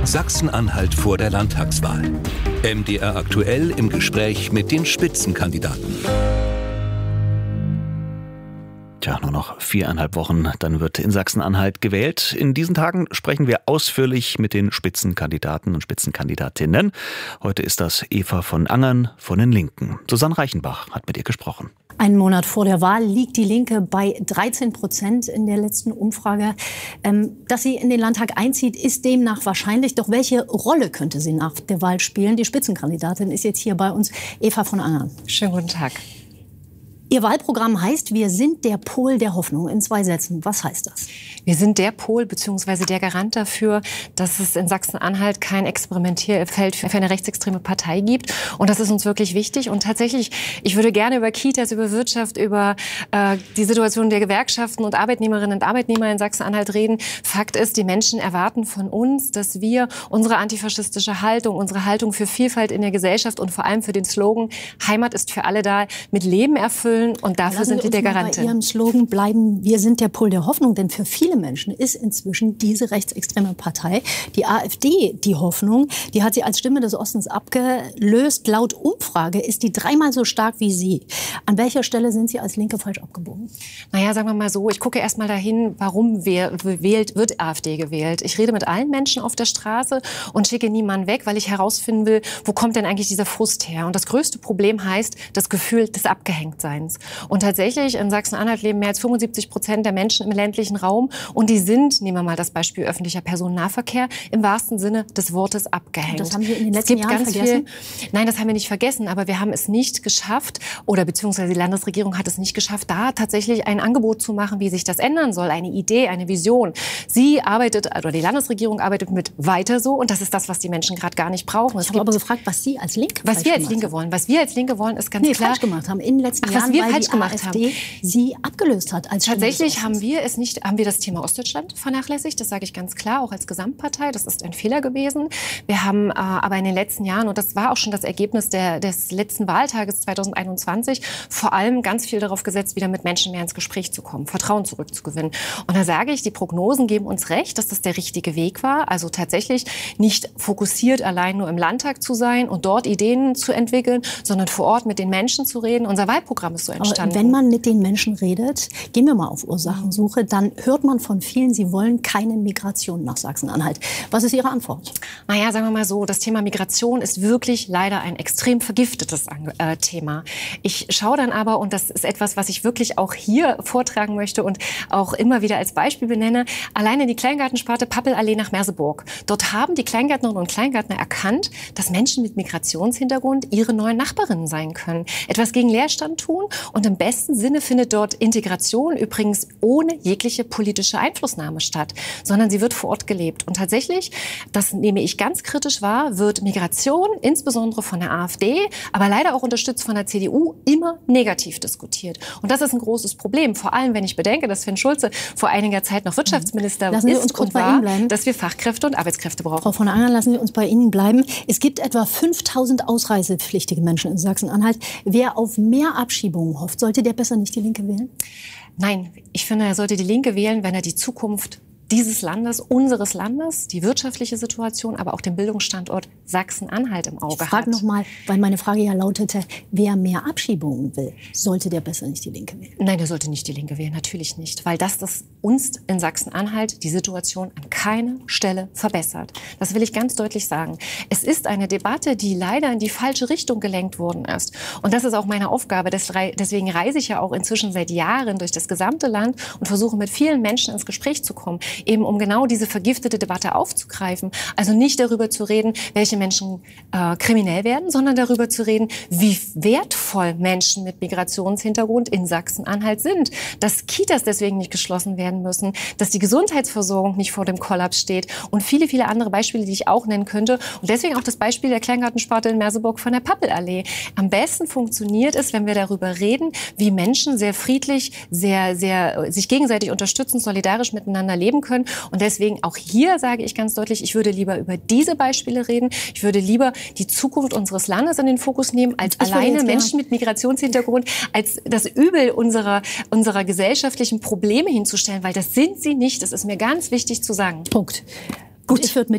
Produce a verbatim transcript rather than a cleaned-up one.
Sachsen-Anhalt vor der Landtagswahl. M D R aktuell im Gespräch mit den Spitzenkandidaten. Tja, nur noch viereinhalb Wochen, dann wird in Sachsen-Anhalt gewählt. In diesen Tagen sprechen wir ausführlich mit den Spitzenkandidaten und Spitzenkandidatinnen. Heute ist das Eva von Angern von den Linken. Susanne Reichenbach hat mit ihr gesprochen. Einen Monat vor der Wahl liegt die Linke bei dreizehn Prozent in der letzten Umfrage. Ähm, dass sie in den Landtag einzieht, ist demnach wahrscheinlich. Doch welche Rolle könnte sie nach der Wahl spielen? Die Spitzenkandidatin ist jetzt hier bei uns, Eva von Angern. Schönen guten Tag. Ihr Wahlprogramm heißt, wir sind der Pol der Hoffnung. In zwei Sätzen, was heißt das? Wir sind der Pol bzw. der Garant dafür, dass es in Sachsen-Anhalt kein Experimentierfeld für eine rechtsextreme Partei gibt. Und das ist uns wirklich wichtig. Und tatsächlich, ich würde gerne über Kitas, über Wirtschaft, über äh, die Situation der Gewerkschaften und Arbeitnehmerinnen und Arbeitnehmer in Sachsen-Anhalt reden. Fakt ist, die Menschen erwarten von uns, dass wir unsere antifaschistische Haltung, unsere Haltung für Vielfalt in der Gesellschaft und vor allem für den Slogan Heimat ist für alle da, mit Leben erfüllen. Und dafür sind wir der Garant. Bei Ihrem Slogan bleiben, wir sind der Pol der Hoffnung. Denn für viele Menschen ist inzwischen diese rechtsextreme Partei, die AfD, die Hoffnung. Die hat sie als Stimme des Ostens abgelöst. Laut Umfrage ist die dreimal so stark wie Sie. An welcher Stelle sind Sie als Linke falsch abgebogen? Naja, sagen wir mal so, ich gucke erst mal dahin, warum wer, gewählt, wird AfD gewählt. Ich rede mit allen Menschen auf der Straße und schicke niemanden weg, weil ich herausfinden will, wo kommt denn eigentlich dieser Frust her? Und das größte Problem heißt das Gefühl des Abgehängtseins. Und tatsächlich, in Sachsen-Anhalt leben mehr als fünfundsiebzig Prozent der Menschen im ländlichen Raum. Und die sind, nehmen wir mal das Beispiel öffentlicher Personennahverkehr, im wahrsten Sinne des Wortes abgehängt. Und das haben wir in den letzten Jahren ganz vergessen? Viel, nein, das haben wir nicht vergessen. Aber wir haben es nicht geschafft, oder beziehungsweise die Landesregierung hat es nicht geschafft, da tatsächlich ein Angebot zu machen, wie sich das ändern soll. Eine Idee, eine Vision. Sie arbeitet, oder die Landesregierung arbeitet mit weiter so. Und das ist das, was die Menschen gerade gar nicht brauchen. Ich habe aber gefragt, was Sie als Linke Was wir als Linke wollen. Was wir als Linke wollen, ist ganz nee, klar. falsch gemacht haben in den letzten Ach, Jahren, was wir weil falsch die gemacht AfD haben. sie abgelöst hat als Tatsächlich haben wir es nicht, haben wir das Thema Ostdeutschland vernachlässigt. Das sage ich ganz klar, auch als Gesamtpartei. Das ist ein Fehler gewesen. Wir haben äh, aber in den letzten Jahren, und das war auch schon das Ergebnis der, des letzten Wahltages zweitausendeinundzwanzig, vor allem ganz viel darauf gesetzt, wieder mit Menschen mehr ins Gespräch zu kommen, Vertrauen zurückzugewinnen. Und da sage ich, die Prognosen geben uns recht, dass das der richtige Weg war. Also tatsächlich nicht fokussiert allein nur im Landtag zu sein und dort Ideen zu entwickeln, sondern vor Ort mit den Menschen zu reden. Unser Wahlprogramm ist so entstanden. Aber wenn man mit den Menschen redet, gehen wir mal auf Ursachensuche, dann hört man von vielen, sie wollen keine Migration nach Sachsen-Anhalt. Was ist Ihre Antwort? Naja, sagen wir mal so, das Thema Migration ist wirklich leider ein extrem vergiftetes äh, Thema. Ich schaue dann aber, und das ist etwas, was ich wirklich auch hier vortragen möchte und auch immer wieder als Beispiel benenne, alleine die Kleingartensparte Pappelallee nach Merseburg. Dort haben die Kleingärtnerinnen und Kleingärtner erkannt, dass Menschen mit Migrationshintergrund ihre neuen Nachbarinnen sein können. Etwas gegen Leerstand tun und im besten Sinne findet dort Integration übrigens ohne jegliche politische Einflussnahme statt, sondern sie wird vor Ort gelebt. Und tatsächlich, das nehme ich ganz kritisch wahr, wird Migration, insbesondere von der AfD, aber leider auch unterstützt von der C D U, immer negativ diskutiert. Und das ist ein großes Problem, vor allem wenn ich bedenke, dass Sven Schulze vor einiger Zeit noch Wirtschaftsminister lassen Sie ist uns kurz und bei war, Ihnen bleiben. dass wir Fachkräfte und Arbeitskräfte brauchen. Frau von Angern, lassen Sie uns bei Ihnen bleiben. Es gibt etwa fünftausend ausreisepflichtige Menschen in Sachsen-Anhalt. Wer auf mehr Abschiebungen hofft, sollte der besser nicht die Linke wählen? Nein, ich finde, er sollte die Linke wählen, wenn er die Zukunft dieses Landes, unseres Landes, die wirtschaftliche Situation, aber auch den Bildungsstandort Sachsen-Anhalt im Auge hat. Ich frage noch mal, weil meine Frage ja lautete, wer mehr Abschiebungen will, sollte der besser nicht die Linke wählen? Nein, der sollte nicht die Linke wählen, natürlich nicht. Weil das, das uns in Sachsen-Anhalt die Situation an keiner Stelle verbessert. Das will ich ganz deutlich sagen. Es ist eine Debatte, die leider in die falsche Richtung gelenkt worden ist. Und das ist auch meine Aufgabe. Deswegen reise ich ja auch inzwischen seit Jahren durch das gesamte Land und versuche mit vielen Menschen ins Gespräch zu kommen. Eben um genau diese vergiftete Debatte aufzugreifen. Also nicht darüber zu reden, welche Menschen äh, kriminell werden, sondern darüber zu reden, wie wertvoll Menschen mit Migrationshintergrund in Sachsen-Anhalt sind. Dass Kitas deswegen nicht geschlossen werden müssen, dass die Gesundheitsversorgung nicht vor dem Kollaps steht und viele, viele andere Beispiele, die ich auch nennen könnte. Und deswegen auch das Beispiel der Kleingartensparte in Merseburg von der Pappelallee. Am besten funktioniert es, wenn wir darüber reden, wie Menschen sehr friedlich, sehr, sehr sich gegenseitig unterstützen, solidarisch miteinander leben können. Und deswegen auch hier sage ich ganz deutlich, ich würde lieber über diese Beispiele reden. Ich würde lieber die Zukunft unseres Landes in den Fokus nehmen, als ich alleine Menschen mit Migrationshintergrund als das Übel unserer, unserer gesellschaftlichen Probleme hinzustellen, weil das sind sie nicht. Das ist mir ganz wichtig zu sagen. Punkt. Gut, ich würde mit